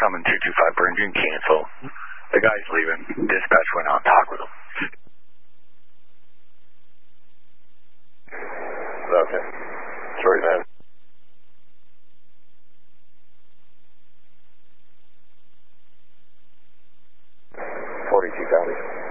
coming 225 per engine, cancel. The guy's leaving. Dispatch went out and talked with him. Okay. Sorry, man. 42 copies.